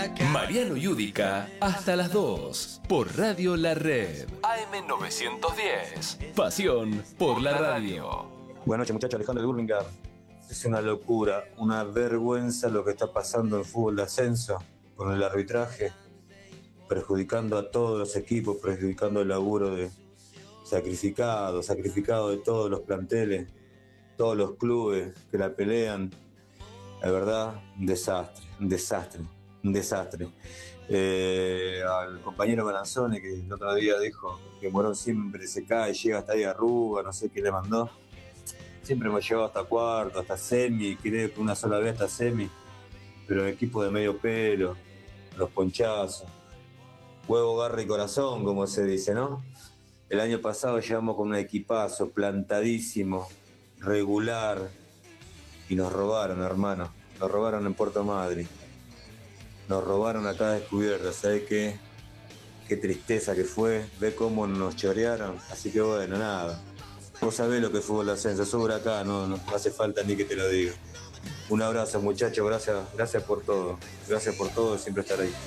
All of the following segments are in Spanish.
Mariano Yudica hasta las 2 por Radio La Red. AM910. Pasión por la radio. Buenas noches, muchachos. Alejandro de Burlingame. Es una locura, una vergüenza lo que está pasando en el fútbol de ascenso con el arbitraje, perjudicando a todos los equipos, perjudicando el laburo de sacrificado de todos los planteles, todos los clubes que la pelean. La verdad, un desastre. Al compañero Maranzone, que el otro día dijo que Morón siempre se cae, llega hasta ahí arruga, no sé qué le mandó. Siempre hemos llegado hasta cuarto, hasta semi, creo que una sola vez hasta semi, pero en equipo de medio pelo, los ponchazos, huevo, garra y corazón, como se dice, ¿no? El año pasado llegamos con un equipazo plantadísimo, regular, y nos robaron, hermano. Nos robaron en Puerto Madryn. Nos robaron acá descubierta. ¿Sabes qué? Qué tristeza que fue. Ve cómo nos chorearon. Así que bueno, nada. Vos sabés lo que es fútbol de ascenso. Sobre acá, no hace falta ni que te lo diga. Un abrazo, muchachos. Gracias por todo. Gracias por todo, siempre estar ahí.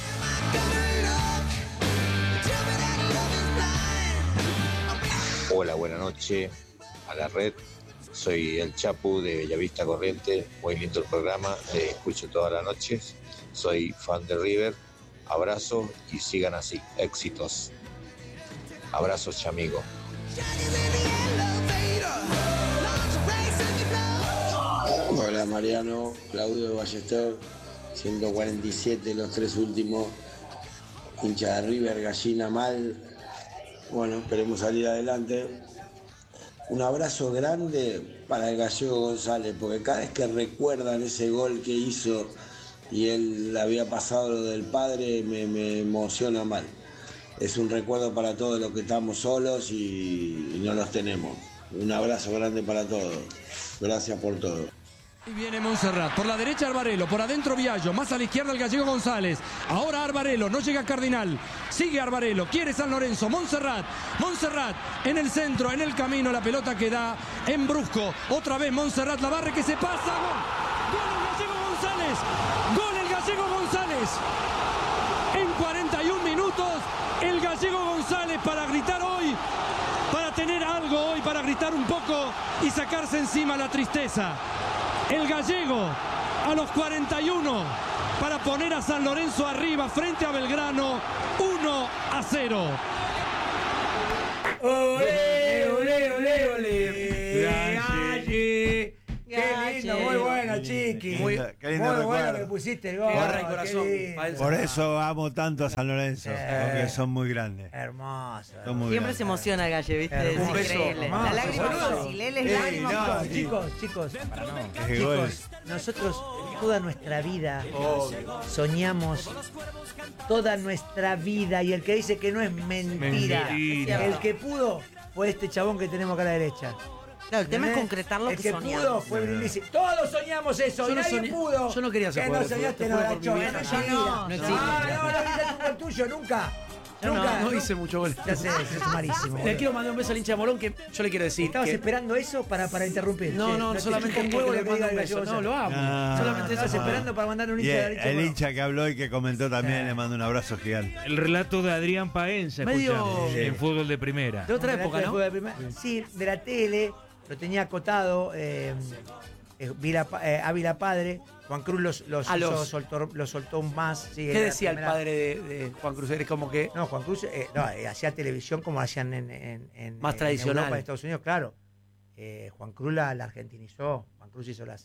Hola, buenas noches a la red. Soy el Chapu de Bellavista Corriente. Muy lindo el programa, escucho todas las noches. Soy fan de River. Abrazo y sigan así. Éxitos. Abrazos, chamigo. Hola Mariano, Claudio de Ballester, 147 los tres últimos. Hincha de River, gallina mal. Bueno, esperemos salir adelante. Un abrazo grande para el Gallego González, porque cada vez que recuerdan ese gol que hizo y él había pasado lo del padre, me emociona mal. Es un recuerdo para todos los que estamos solos y no los tenemos. Un abrazo grande para todos. Gracias por todo. Y viene Monserrat, por la derecha Arbarelo, por adentro Viallo, más a la izquierda el Gallego González. Ahora Arbarelo, no llega Cardinal, sigue Arbarelo, quiere San Lorenzo, Monserrat en el centro, en el camino, la pelota que da en Brusco. Otra vez Monserrat, la barre que se pasa, gol el Gallego González. En 41 minutos, el Gallego González para gritar hoy, para tener algo hoy, para gritar un poco y sacarse encima la tristeza. El Gallego a los 41 para poner a San Lorenzo arriba frente a Belgrano 1-0. ¡Olé, olé, olé, olé! ¡Galle! ¡Qué lindo! Muy bueno, Chiqui. Muy bueno que pusiste el gol. Garra y corazón. Por eso amo tanto a San Lorenzo, porque son muy grandes. Hermoso. Siempre se emociona el Galle, ¿viste? Es increíble. La lágrima fácil, él es lágrima. Chicos, nosotros toda nuestra vida soñamos, toda nuestra vida, y el que dice que no es mentira. El que pudo fue este chabón que tenemos acá a la derecha. Claro, el tema es concretar lo que soñamos. El que pudo fue Brindisi. Todos soñamos eso, y nadie pudo. Yo no quería ser jugador. Que no soñaste, no, no existe. No, el tuyo, nunca. No hice mucho gol. Ya sé, es malísimo. Le quiero mandar un beso al hincha de Morón, que yo le quiero decir. ¿Estabas esperando eso para interrumpir? No, solamente un huevo le mando un beso. No, lo amo. Solamente estabas esperando para mandar un hincha de hincha. El hincha que habló y que comentó también le mando un abrazo gigante. El relato de Adrián Paenza, escuchamos, en fútbol de primera. De otra época, ¿no? Sí, de la tele, lo tenía acotado. Ávila padre, Juan Cruz los soltó más. Sí, ¿qué decía el padre de Juan Cruz? ¿Eres como que? No, Juan Cruz hacía televisión como hacían en más tradicional. En Europa, en Estados Unidos, claro. Juan Cruz la argentinizó. Juan Cruz hizo las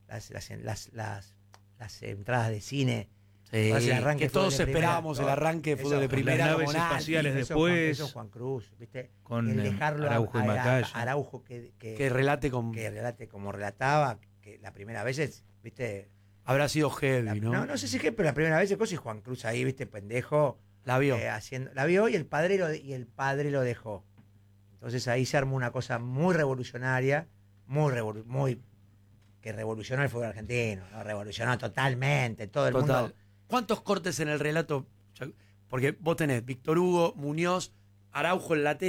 entradas de cine. Sí, que todos esperábamos el arranque de fútbol de primera. Las naves espaciales después. Eso Juan Cruz, ¿viste? Con el dejarlo Araujo y Macaya. Araujo que relate como relataba, que la primera vez, ¿viste? Habrá sido heavy, ¿no? No sé si es heavy, pero la primera vez y Juan Cruz ahí, ¿viste? Pendejo. La vio. La vio y el padre lo dejó. Entonces ahí se armó una cosa muy revolucionaria, muy que revolucionó el fútbol argentino, ¿no? Revolucionó totalmente, todo el mundo. ¿Cuántos cortes en el relato? Porque vos tenés Víctor Hugo, Muñoz, Araujo en la tele,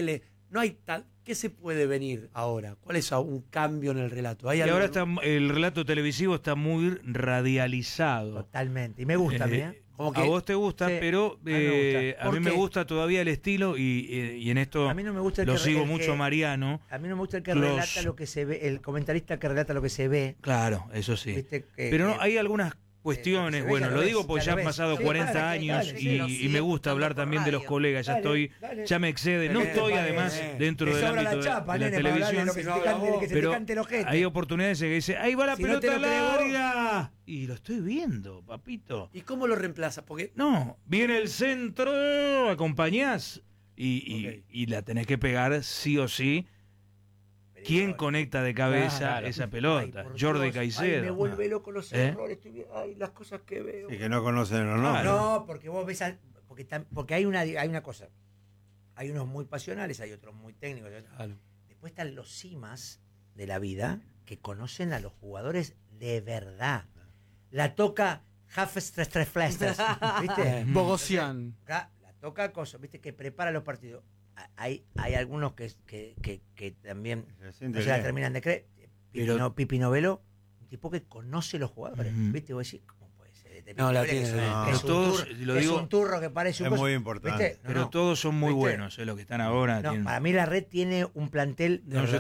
no hay tal. ¿Qué se puede venir ahora? ¿Cuál es un cambio en el relato? Y ahora el relato televisivo está muy radializado. Totalmente. Y me gusta a mí, Como que, a vos te gusta, sí, pero a mí me gusta todavía el estilo y en esto a mí no me gusta lo sigo mucho a Mariano. A mí no me gusta el que relata lo que se ve, el comentarista que relata lo que se ve. Claro, eso sí. Pero no, hay algunas cuestiones, bueno, lo digo porque ya han pasado 40 años y me gusta hablar también de los colegas, ya me excede, no estoy además dentro del ámbito de la televisión, pero hay oportunidades que dice, ahí va la pelota larga, y lo estoy viendo, papito. ¿Y cómo lo reemplazas? Porque no, viene el centro, acompañás y la tenés que pegar sí o sí. ¿Quién conecta de cabeza esa pelota? Jordi Caicedo. Me vuelve loco los errores, las cosas que veo. Y que no conocen los nombres. No, porque vos ves, porque hay una cosa. Hay unos muy pasionales, hay otros muy técnicos. Después están los cimas de la vida que conocen a los jugadores de verdad. La toca Hafestreflesters, ¿viste? Bogosian. La toca cosas, ¿viste? Que prepara los partidos. Hay algunos que también no se la terminan de creer. Pipi Novello, un tipo que conoce los jugadores. ¿Viste? Vos decís, ¿cómo puede ser? No, la tiene. Es un turro que parece un muy importante. Pero todos son muy buenos, los que están ahora. Para mí la red tiene un plantel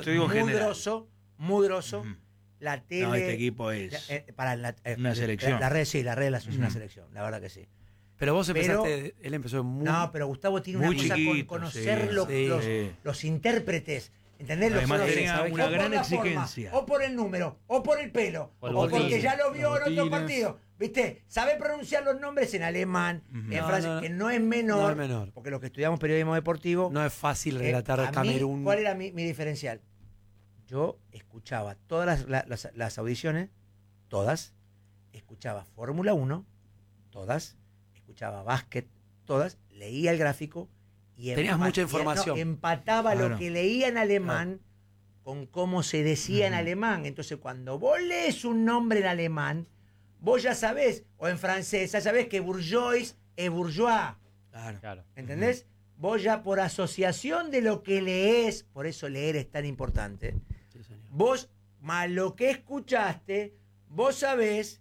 muy grosso. La tele. No, este equipo es una selección. La red sí, la red es una selección, la verdad que sí. Pero vos empezaste, él empezó muy... No, pero Gustavo tiene una cosa con conocer los intérpretes. ¿Entendés? Además tenía una gran exigencia. O por el número, o por el pelo, o porque ya lo vio en otro partido. ¿Viste? Sabe pronunciar los nombres en alemán, en francés, que no es menor. Porque los que estudiamos periodismo deportivo... No es fácil relatar Camerún. ¿Cuál era mi diferencial? Yo escuchaba todas las audiciones, todas. Escuchaba Fórmula 1, todas. Escuchaba básquet, todas, leía el gráfico y tenías mucha información. Empataba lo que leía en alemán con cómo se decía en alemán. Entonces, cuando vos lees un nombre en alemán, vos ya sabés, o en francés, ya sabés que bourgeois es bourgeois. Claro. ¿Entendés? Vos ya por asociación de lo que lees, por eso leer es tan importante, vos, más lo que escuchaste, vos sabés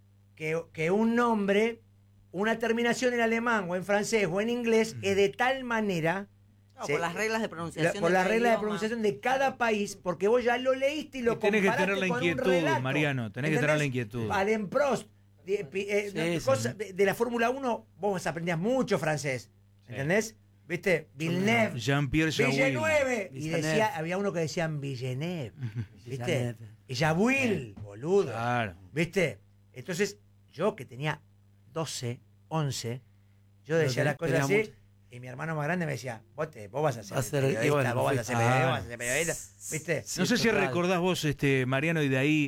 que un nombre... Una terminación en alemán o en francés o en inglés es de tal manera... por las reglas de pronunciación. Por las reglas de pronunciación de cada país, porque vos ya lo leíste y lo comparaste. Tenés que tener la inquietud, Mariano, tenés que tener la inquietud. Alain Prost, cosas de la Fórmula 1, vos aprendías mucho francés, ¿entendés? ¿Viste? Villeneuve, Jean-Pierre Villeneuve, y había uno que decían Villeneuve, ¿viste? Y Jabouille, boludo, ¿viste? Entonces, yo que tenía 12, 11, yo decía las cosas así, y mi hermano más grande me decía, vos vas a ser periodista, vos vas a ser periodista, ¿viste? No sé si recordás vos, Mariano, y de ahí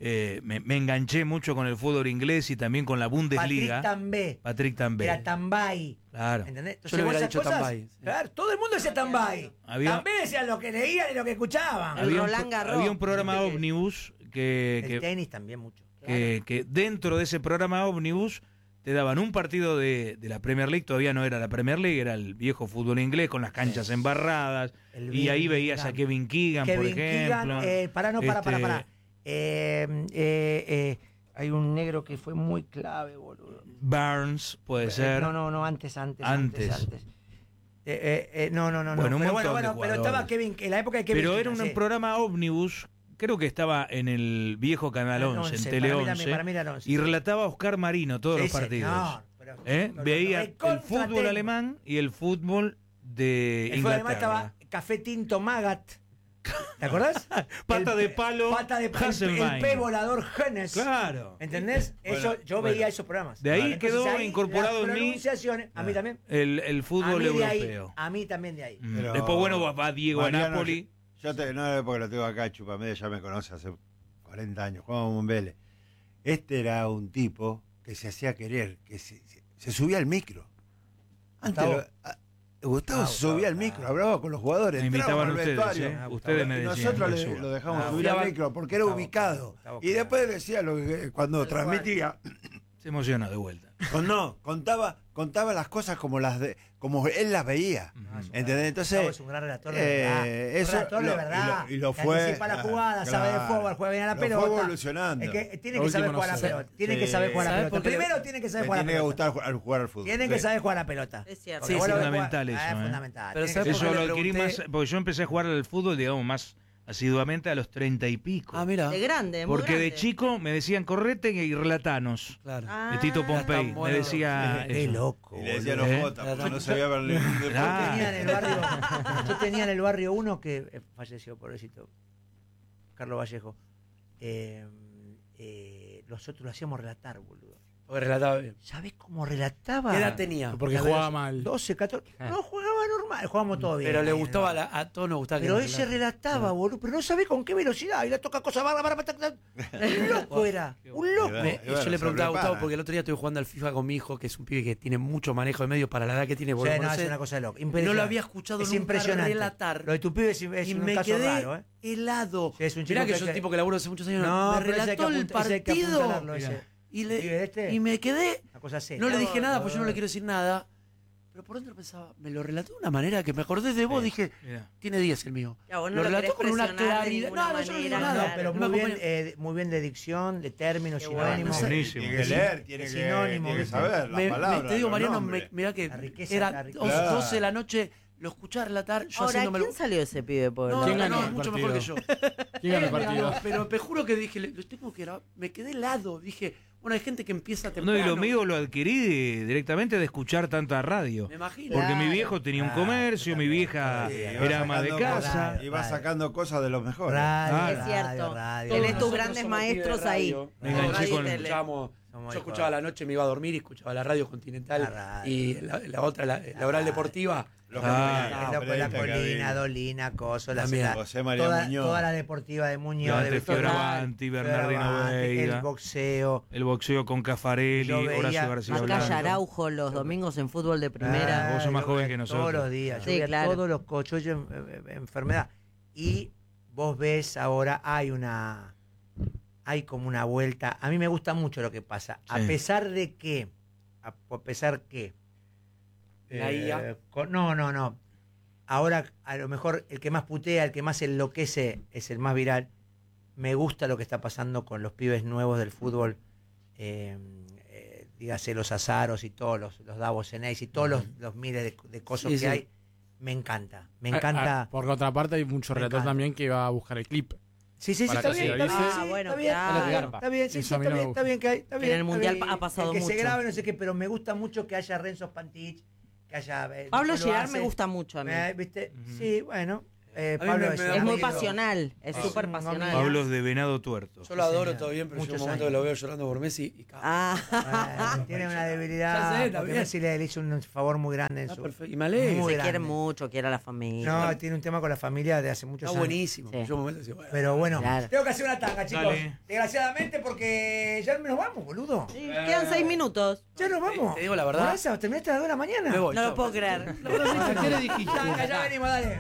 me enganché mucho con el fútbol inglés y también con la Bundesliga. Patrick Tambay. Era Tambay. Claro. ¿Entendés? Entonces, yo le hubiera dicho Tambay. Claro, todo el mundo decía Tambay. También decían lo que leían y lo que escuchaban. Había un programa ómnibus el tenis también mucho. Que dentro de ese programa ómnibus te daban un partido de la Premier League, todavía no era la Premier League, era el viejo fútbol inglés con las canchas embarradas, y ahí veías a Kevin Keegan, por ejemplo. Pará. Hay un negro que fue muy clave, boludo. Barnes, puede ser. No, antes. No. Bueno, pero estaba Kevin, en la época de Kevin Pero Keegan, era un programa ómnibus. Creo que estaba en el viejo Canal 11, en Tele 11, y relataba a Oscar Marino todos los partidos. Veía el fútbol alemán y el fútbol de Inglaterra. El fútbol alemán estaba Café Tinto Magat. ¿Te acordás? Pata de palo, el pez volador Hennes. Claro. ¿Entendés? Yo veía esos programas. De ahí quedó incorporado en mí. A mí también. El fútbol europeo. A mí también de ahí. Después, va Diego Mariano, a Napoli. No, porque lo tengo acá, Chupamedia ya me conoce hace 40 años, Juan Mombele. Este era un tipo que se hacía querer, que se subía al micro. Gustavo se subía al micro, hablaba con los jugadores. Me invitaban ustedes, ustedes me decían. Nosotros lo dejamos subir al micro porque era ubicado. Y después decía cuando transmitía, Se emociona de vuelta. Contaba las cosas como él las veía. ¿Entendés? Entonces, es un gran relator de verdad. Eso, un relator de verdad. Y lo fue. Anticipa la jugada, sabe de fútbol, juega bien a la pelota. Fue evolucionando. Es que tiene que saber jugar a la pelota. Tiene que saber jugar a la pelota. Primero tiene que saber jugar a la pelota. Tiene que gustar jugar al fútbol. Tienen que saber jugar a la pelota. Es cierto. Sí, es fundamental eso. Es fundamental. Pero eso lo adquirí más, porque yo empecé a jugar al fútbol, digamos, más asiduamente a los 30 y pico. Ah, mira. De grande, muy Porque grande. de chico me decían correte y relatanos. Claro. De Tito Pompey. tan bueno. Me decía Qué eso. loco. Y le decían los botas, porque no sabía ver ningún deporte. Yo tenía en el barrio uno que falleció, pobrecito, Carlos Vallejo. Nosotros lo hacíamos relatar, boludo. Porque relataba bien. ¿Sabés cómo relataba? ¿Qué edad tenía? Porque jugaba mal. 12, 14. No, jugaba normal, jugábamos todo bien. Pero le gustaba, a todos nos gustaba. Pero que él nos se relatara. relataba, boludo. Pero no sabés con qué velocidad. Y le toca cosas bárbaras. Un loco era. Un loco. Yo le preguntaba a Gustavo, porque el otro día estuve jugando al FIFA con mi hijo, que es un pibe que tiene mucho manejo de medios para la edad que tiene. Sí, no, es una cosa de loco. No lo había escuchado es nunca impresionante. relatar. Lo de tu pibe es Y un me caso quedé raro, ¿eh? helado. Sí, es un chico Mirá que es un tipo que laburo hace muchos años. No, me pero ese hay que relató el ese hay que partido. apuntalarlo, ese. Y me quedé. Una cosa seria. No le dije nada, pues yo no le quiero decir nada. Pero por dentro pensaba, me lo relató de una manera que me acordé de vos. Dije, tiene 10 el mío. Ya, vos no lo lo relató querés con una presionar de claridad. ninguna No, yo no digo manera, nada. claro. Pero No me muy bien de dicción, de términos, Qué sinónimos. bueno. Buenísimo. Tiene que leer, tiene que saber las palabras. Te digo, los Mariano, nombres. mirá que La riqueza, era la riqueza. 12 de la noche, lo escuchaba relatar, yo Ahora, haciéndomelo. ¿quién salió ese pibe, pobre? No, ¿Quién no, ganó no, el mucho partido? mejor que yo. ¿Quién ganó el Él partido? ganó, pero te juro que dije, lo tengo que grabar. Me quedé helado. Dije, bueno, hay gente que empieza No, temprano. y lo mío lo adquirí directamente de escuchar tanta radio. Me imagino. Porque mi Claro. viejo tenía un comercio, mi vieja Sí, era ama de casa. Y va sacando cosas de los mejores. Radio, Es cierto. radio. Tenés tus Nosotros grandes somos pibes de maestros ahí. radio. Me enganché Radio y con- tele. Yo Somos escuchaba a la noche, me iba a dormir y escuchaba la radio Continental. La radio. Y la otra, la oral deportiva. Los La periodistas que Colina, había. Dolina, Coso, También. José María Muñoz. toda la deportiva de Muñoz, Durante de Fioravanti, Bernardino Fioravanti, Veiga. el boxeo. El boxeo con Cafarelli, Yo veía Horacio García Acá Blanco. Araujo los domingos en fútbol de primera. vos sos más yo joven veía que nosotros. Todos los días, yo Sí, veía claro. todos los cochos enfermedad. Y vos ves ahora, hay como una vuelta. A mí me gusta mucho lo que pasa. A Sí. pesar que, La IA. no. Ahora, a lo mejor, el que más putea, el que más enloquece es el más viral. Me gusta lo que está pasando con los pibes nuevos del fútbol. Dígase los Azaros y todos los Davos Eneis y todos los miles de cosas Sí, que sí. hay. Me encanta. Me encanta. Por otra parte, hay mucho Me relator encanta. también que va a buscar el clip. Sí, para está que bien, se está bien, avise. sí, Ah, bueno, está bien, claro. está bien, sí, Eso a mí está no me bien, gusta. está bien que hay, está En bien, el está Mundial bien. ha pasado El que se mucho. grabe, no sé qué, pero me gusta mucho que haya Renzo Pantich, que haya... Pablo Nico lo Girard hace. me gusta mucho a mí. ¿Viste? Sí, bueno. A mí Pablo me da Es muy amigo. pasional, es súper pasional. Pablo es de Venado Tuerto. Yo lo adoro señor. todo bien, pero llega un Muchos momento años. que lo veo llorando por Messi y Ah, Tiene una Ya debilidad. sé, está Porque bien. Messi le hizo un favor muy grande en Está su... perfecto. Y me alegra. Muy se quiere grande. mucho, quiere a la familia. No, tiene un tema con la familia de hace muchos Está años. buenísimo. Sí. Yo un momento decía, bueno, Pero bueno, Claro. tengo que hacer una tanga, chicos. Dale. Desgraciadamente, porque ya nos vamos, boludo. Sí, quedan 6 minutos. Ya nos vamos. te digo la verdad. Morasa, terminaste a las 2 de la mañana. me voy. No chao. lo puedo creer. ¿Qué le dijiste? Tanga, ya venimos, dale.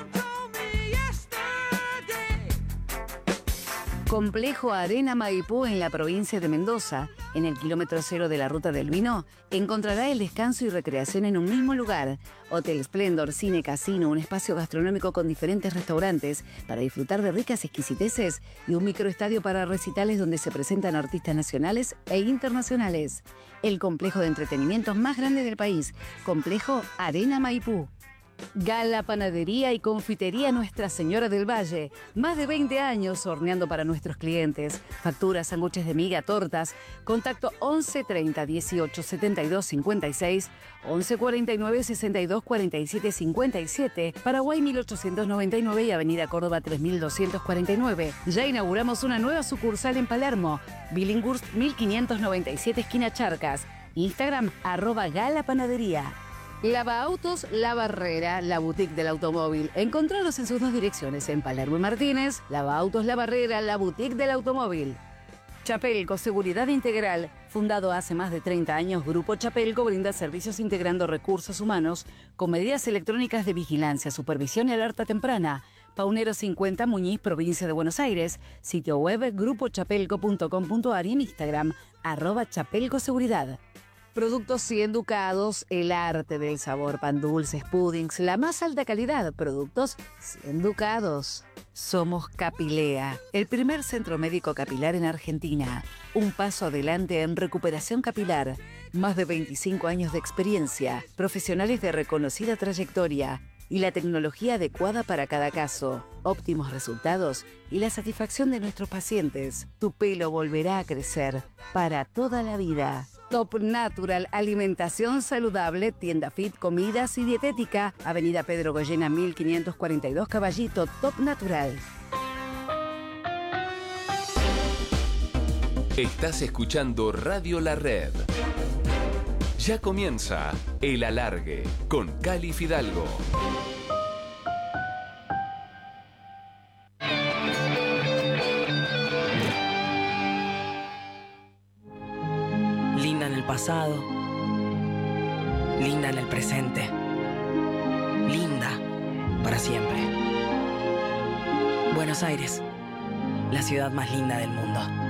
Complejo Arena Maipú en la provincia de Mendoza, en el kilómetro 0 de la Ruta del Vino, encontrará el descanso y recreación en un mismo lugar. Hotel Splendor, cine, casino, un espacio gastronómico con diferentes restaurantes para disfrutar de ricas exquisiteces y un microestadio para recitales donde se presentan artistas nacionales e internacionales. El complejo de entretenimientos más grande del país, Complejo Arena Maipú. Gala Panadería y Confitería Nuestra Señora del Valle. Más de 20 años horneando para nuestros clientes. Facturas, sándwiches de miga, tortas. Contacto 11 30 18 72 56, 11 49 62 47 57, Paraguay 1899 y Avenida Córdoba 3249. Ya inauguramos una nueva sucursal en Palermo. Billinghurst 1597 esquina Charcas. Instagram @Gala Panadería. Lava Autos La Barrera, la boutique del automóvil. Encontraros en sus dos direcciones, en Palermo y Martínez. Lava Autos La Barrera, la boutique del automóvil. Chapelco, seguridad integral. Fundado hace más de 30 años, Grupo Chapelco brinda servicios integrando recursos humanos con medidas electrónicas de vigilancia, supervisión y alerta temprana. Paunero 50, Muñiz, provincia de Buenos Aires. Sitio web grupochapelco.com.ar y en Instagram @chapelcoseguridad. Productos 100 ducados, el arte del sabor, pan dulces, puddings, la más alta calidad. Productos 100 ducados. Somos Capilea, el primer centro médico capilar en Argentina. Un paso adelante en recuperación capilar. Más de 25 años de experiencia, profesionales de reconocida trayectoria y la tecnología adecuada para cada caso. Óptimos resultados y la satisfacción de nuestros pacientes. Tu pelo volverá a crecer para toda la vida. Top Natural, alimentación saludable, tienda fit, comidas y dietética. Avenida Pedro Goyena 1542 Caballito, Top Natural. Estás escuchando Radio La Red. Ya comienza El Alargue con Cali Fidalgo. Linda en el pasado, linda en el presente, linda para siempre. Buenos Aires, la ciudad más linda del mundo.